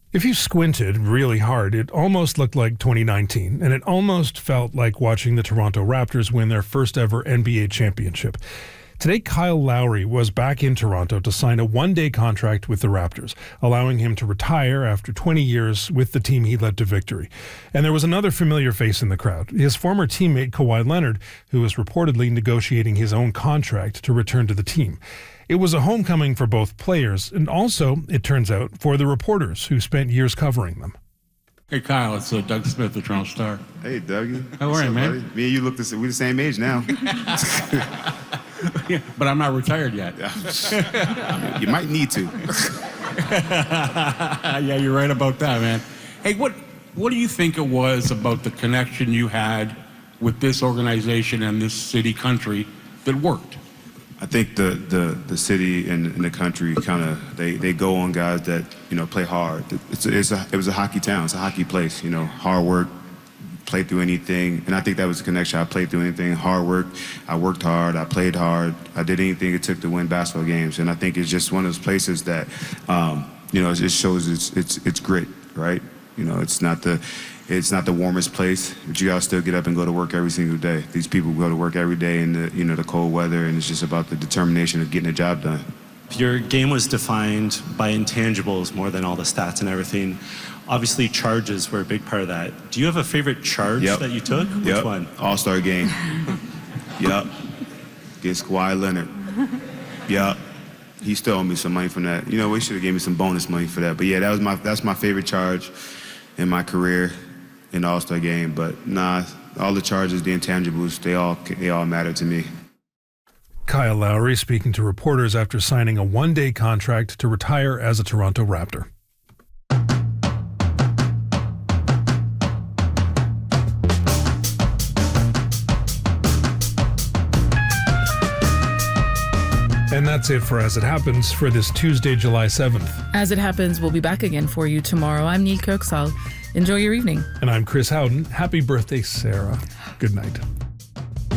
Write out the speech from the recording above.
If you squinted really hard, it almost looked like 2019, and it almost felt like watching the Toronto Raptors win their first ever NBA championship. Today, Kyle Lowry was back in Toronto to sign a one-day contract with the Raptors, allowing him to retire after 20 years with the team he led to victory. And there was another familiar face in the crowd, his former teammate Kawhi Leonard, who was reportedly negotiating his own contract to return to the team. It was a homecoming for both players, and also, it turns out, for the reporters who spent years covering them. Hey, Kyle, it's Doug Smith, the Toronto Star. Hey, Dougie. How are you, man? Buddy? Me and you look we're the same age now. Yeah, but I'm not retired yet. You might need to. Yeah, you're right about that, man. Hey, what do you think it was about the connection you had with this organization and this city country that worked? I think the city and the country kind of they go on guys that play hard. It was a hockey town. It's a hockey place. Hard work, play through anything, and I think that was the connection. I played through anything. Hard work. I worked hard. I played hard. I did anything it took to win basketball games, and I think it's just one of those places that it just shows it's grit, right? It's not the warmest place, but you gotta still get up and go to work every single day. These people go to work every day in the cold weather, and it's just about the determination of getting the job done. Your game was defined by intangibles more than all the stats and everything. Obviously, charges were a big part of that. Do you have a favorite charge that you took? Which one? All-Star game. Yep. Against Kawhi Leonard. Yep. He still owed me some money from that. We should have gave me some bonus money for that. But yeah, that's my favorite charge in my career in the All-Star game. But nah, all the charges, the intangibles, they all matter to me. Kyle Lowry speaking to reporters after signing a one-day contract to retire as a Toronto Raptor. And that's it for As It Happens for this Tuesday, July 7th. As It Happens, we'll be back again for you tomorrow. I'm Neil Kirksall. Enjoy your evening. And I'm Chris Howden. Happy birthday, Sarah. Good night.